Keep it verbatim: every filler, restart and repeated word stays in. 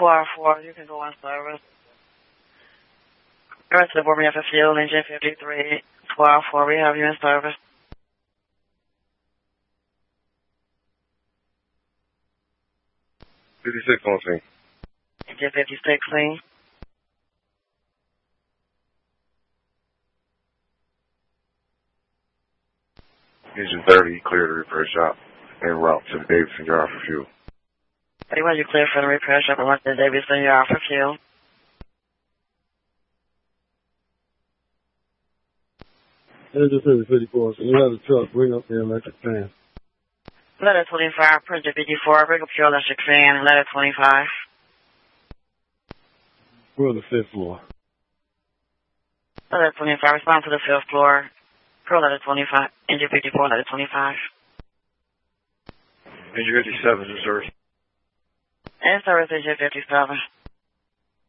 twelve four, you can go on service. Rest of the Birmingham Fuel, engine fifty-three, twelve four, we have you in service. fifty-six on scene. Engine fifty-six, clean. Engine thirty, clear the repair shop en route to the Davidson Yard for fuel. thirty-one, you clear for the repair shop and went to the Davidson Yard for fuel. Engine fifty-four, so you have the truck, bring up the electric fan. Letter twenty-five, Printer fifty-four, bring up your electric fan, letter twenty-five. We're on the fifth floor. Letter twenty-five, respond to the fifth floor. Pro letter twenty-five, engine fifty-four, letter twenty-five. Engine fifty-seven, in service. In service, engine fifty-seven.